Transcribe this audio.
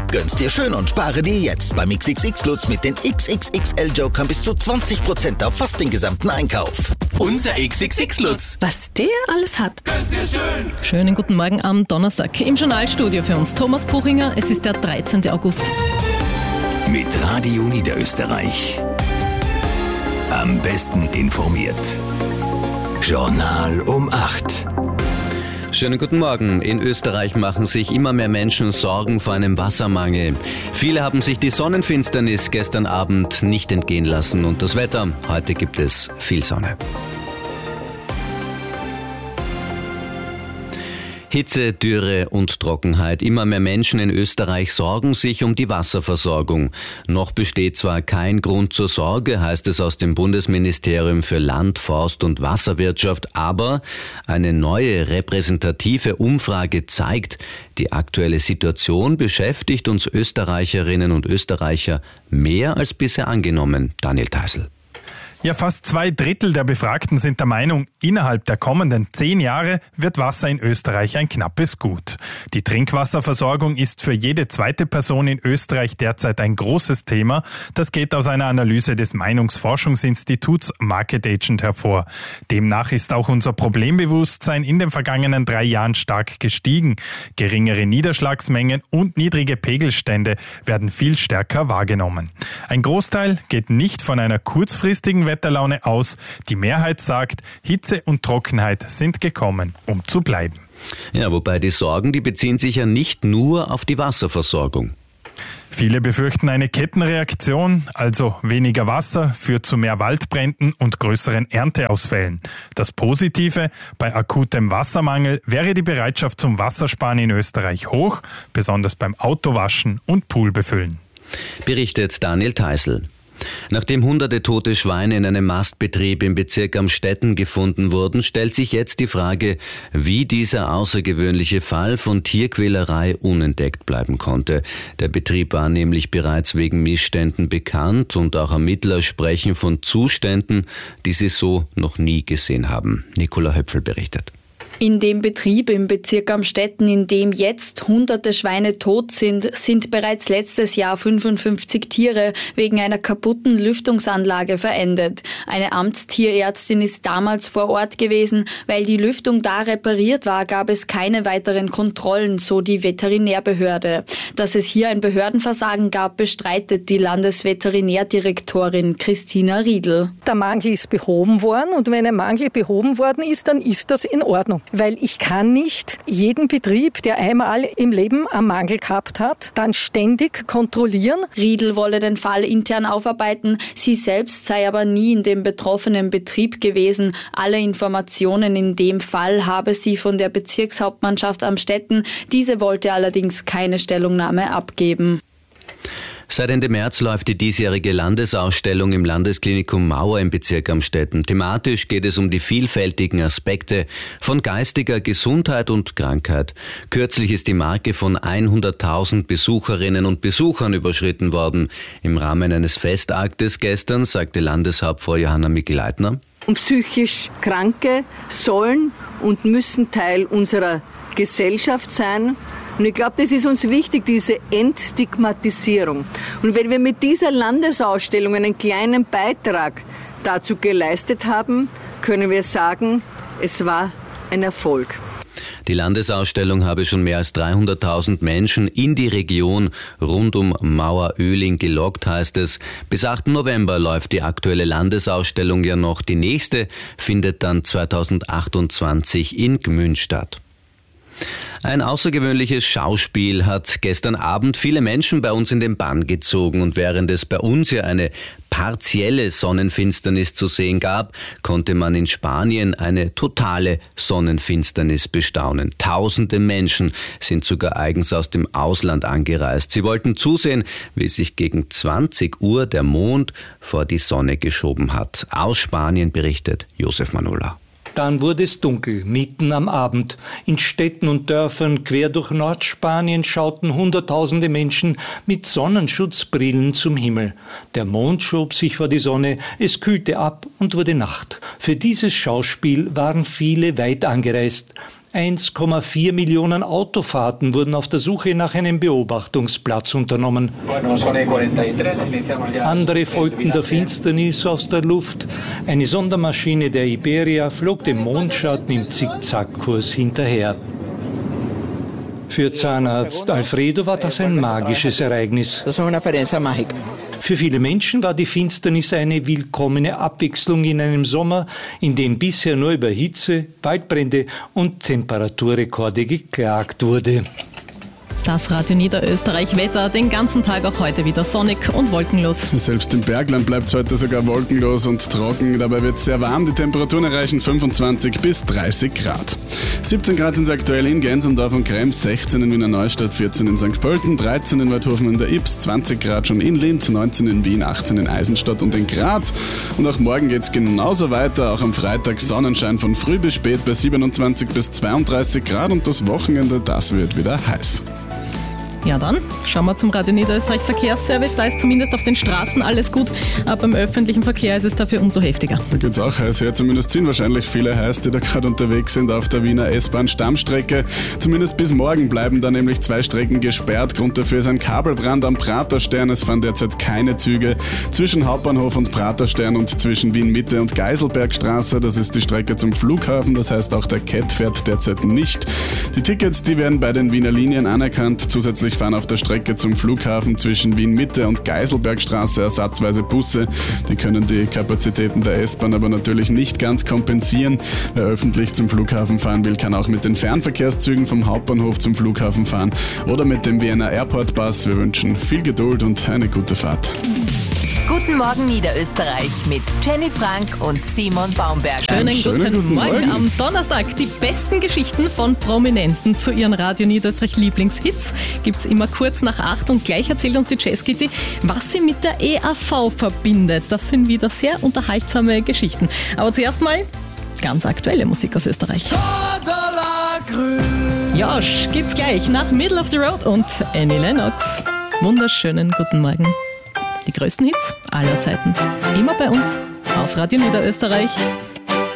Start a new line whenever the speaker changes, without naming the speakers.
Gönn's dir schön und spare dir jetzt beim XXX Lutz mit den XXXL-Jokern bis zu 20% auf fast den gesamten Einkauf.
Unser XXX Lutz.
Was der alles hat.
Gönn's dir schön.
Schönen guten Morgen am Donnerstag. Im Journalstudio für uns Thomas Puchinger. Es ist der 13. August.
Mit Radio Niederösterreich. Am besten informiert. Journal um 8.
Schönen guten Morgen. In Österreich machen sich immer mehr Menschen Sorgen vor einem Wassermangel. Viele haben sich die Sonnenfinsternis gestern Abend nicht entgehen lassen und das Wetter, heute gibt es viel Sonne. Hitze, Dürre und Trockenheit. Immer mehr Menschen in Österreich sorgen sich um die Wasserversorgung. Noch besteht zwar kein Grund zur Sorge, heißt es aus dem Bundesministerium für Land, Forst und Wasserwirtschaft, aber eine neue repräsentative Umfrage zeigt, die aktuelle Situation beschäftigt uns Österreicherinnen und Österreicher mehr als bisher angenommen. Daniel Teisel.
Ja, fast 2/3 der Befragten sind der Meinung, innerhalb der kommenden 10 Jahre wird Wasser in Österreich ein knappes Gut. Die Trinkwasserversorgung ist für jede zweite Person in Österreich derzeit ein großes Thema. Das geht aus einer Analyse des Meinungsforschungsinstituts Market Agent hervor. Demnach ist auch unser Problembewusstsein in den vergangenen 3 Jahren stark gestiegen. Geringere Niederschlagsmengen und niedrige Pegelstände werden viel stärker wahrgenommen. Ein Großteil geht nicht von einer kurzfristigen Wetterlaune aus. Die Mehrheit sagt, Hitze und Trockenheit sind gekommen, um zu bleiben.
Ja, wobei die Sorgen, die beziehen sich ja nicht nur auf die Wasserversorgung.
Viele befürchten eine Kettenreaktion, also weniger Wasser führt zu mehr Waldbränden und größeren Ernteausfällen. Das Positive, bei akutem Wassermangel wäre die Bereitschaft zum Wassersparen in Österreich hoch, besonders beim Autowaschen und Poolbefüllen.
Berichtet Daniel Teisel. Nachdem hunderte tote Schweine in einem Mastbetrieb im Bezirk Amstetten gefunden wurden, stellt sich jetzt die Frage, wie dieser außergewöhnliche Fall von Tierquälerei unentdeckt bleiben konnte. Der Betrieb war nämlich bereits wegen Missständen bekannt und auch Ermittler sprechen von Zuständen, die sie so noch nie gesehen haben. Nicola Höpfel berichtet.
In dem Betrieb im Bezirk Amstetten, in dem jetzt hunderte Schweine tot sind, sind bereits letztes Jahr 55 Tiere wegen einer kaputten Lüftungsanlage verendet. Eine Amtstierärztin ist damals vor Ort gewesen. Weil die Lüftung da repariert war, gab es keine weiteren Kontrollen, so die Veterinärbehörde. Dass es hier ein Behördenversagen gab, bestreitet die Landesveterinärdirektorin Christina Riedl.
Der Mangel ist behoben worden und wenn ein Mangel behoben worden ist, dann ist das in Ordnung. Weil ich kann nicht jeden Betrieb, der einmal im Leben einen Mangel gehabt hat, dann ständig kontrollieren.
Riedl wolle den Fall intern aufarbeiten. Sie selbst sei aber nie in dem betroffenen Betrieb gewesen. Alle Informationen in dem Fall habe sie von der Bezirkshauptmannschaft Amstetten. Diese wollte allerdings keine Stellungnahme abgeben.
Seit Ende März läuft die diesjährige Landesausstellung im Landesklinikum Mauer im Bezirk Amstetten. Thematisch geht es um die vielfältigen Aspekte von geistiger Gesundheit und Krankheit. Kürzlich ist die Marke von 100.000 Besucherinnen und Besuchern überschritten worden. Im Rahmen eines Festaktes gestern sagte Landeshauptfrau Johanna Mikl-Leitner:
Psychisch Kranke sollen und müssen Teil unserer Gesellschaft sein. Und ich glaube, das ist uns wichtig, diese Entstigmatisierung. Und wenn wir mit dieser Landesausstellung einen kleinen Beitrag dazu geleistet haben, können wir sagen, es war ein Erfolg.
Die Landesausstellung habe schon mehr als 300.000 Menschen in die Region rund um Mauer-Oehling gelockt, heißt es. Bis 8. November läuft die aktuelle Landesausstellung ja noch. Die nächste findet dann 2028 in Gmünd statt. Ein außergewöhnliches Schauspiel hat gestern Abend viele Menschen bei uns in den Bann gezogen und während es bei uns ja eine partielle Sonnenfinsternis zu sehen gab, konnte man in Spanien eine totale Sonnenfinsternis bestaunen. Tausende Menschen sind sogar eigens aus dem Ausland angereist. Sie wollten zusehen, wie sich gegen 20 Uhr der Mond vor die Sonne geschoben hat. Aus Spanien berichtet Josef Manola.
Dann wurde es dunkel, mitten am Abend. In Städten und Dörfern quer durch Nordspanien schauten Hunderttausende Menschen mit Sonnenschutzbrillen zum Himmel. Der Mond schob sich vor die Sonne, es kühlte ab und wurde Nacht. Für dieses Schauspiel waren viele weit angereist. 1,4 Millionen Autofahrten wurden auf der Suche nach einem Beobachtungsplatz unternommen. Andere folgten der Finsternis aus der Luft. Eine Sondermaschine der Iberia flog dem Mondschatten im Zickzackkurs hinterher. Für Zahnarzt Alfredo war das ein magisches Ereignis. Für viele Menschen war die Finsternis eine willkommene Abwechslung in einem Sommer, in dem bisher nur über Hitze, Waldbrände und Temperaturrekorde geklagt wurde.
Das Radio Niederösterreich-Wetter, den ganzen Tag auch heute wieder sonnig und wolkenlos.
Selbst im Bergland bleibt es heute sogar wolkenlos und trocken. Dabei wird es sehr warm. Die Temperaturen erreichen 25 bis 30 Grad. 17 Grad sind es aktuell in Gensendorf und Krems, 16 in Wiener Neustadt, 14 in St. Pölten, 13 in Weidhofen in der Ybbs, 20 Grad schon in Linz, 19 in Wien, 18 in Eisenstadt und in Graz. Und auch morgen geht es genauso weiter. Auch am Freitag Sonnenschein von früh bis spät bei 27 bis 32 Grad und das Wochenende, das wird wieder heiß.
Ja dann, schauen wir zum Radio Niederösterreich Verkehrsservice. Da ist zumindest auf den Straßen alles gut, aber beim öffentlichen Verkehr ist es dafür umso heftiger.
Da geht's auch heiß her, zumindest sind wahrscheinlich viele heiß, die da gerade unterwegs sind auf der Wiener S-Bahn-Stammstrecke. Zumindest bis morgen bleiben da nämlich 2 Strecken gesperrt. Grund dafür ist ein Kabelbrand am Praterstern. Es fahren derzeit keine Züge zwischen Hauptbahnhof und Praterstern und zwischen Wien-Mitte und Geiselbergstraße. Das ist die Strecke zum Flughafen, das heißt auch der CAT fährt derzeit nicht. Die Tickets, die werden bei den Wiener Linien anerkannt. Zusätzlich fahren auf der Strecke zum Flughafen zwischen Wien-Mitte und Geiselbergstraße ersatzweise Busse. Die können die Kapazitäten der S-Bahn aber natürlich nicht ganz kompensieren. Wer öffentlich zum Flughafen fahren will, kann auch mit den Fernverkehrszügen vom Hauptbahnhof zum Flughafen fahren oder mit dem Vienna Airport Bus. Wir wünschen viel Geduld und eine gute Fahrt.
Guten Morgen Niederösterreich mit Jenny Frank und Simon Baumberger.
Schönen guten Morgen. Am Donnerstag die besten Geschichten von Prominenten zu ihren Radio Niederösterreich Lieblingshits gibt's immer kurz nach 8 und gleich erzählt uns die Jazz Kitty, was sie mit der EAV verbindet. Das sind wieder sehr unterhaltsame Geschichten. Aber zuerst mal ganz aktuelle Musik aus Österreich. Josh gibt's gleich nach Middle of the Road und Annie Lennox. Wunderschönen guten Morgen. Die größten Hits aller Zeiten. Immer bei uns auf Radio Niederösterreich.